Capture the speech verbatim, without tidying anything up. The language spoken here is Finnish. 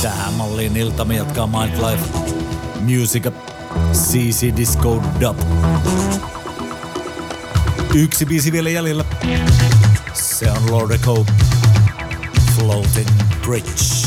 Tähän malliin iltamme jatkaa Mindlife Music C C Disco Dub. Yksi biisi vielä jäljellä. Se on Lord Echo, Floating Bridge.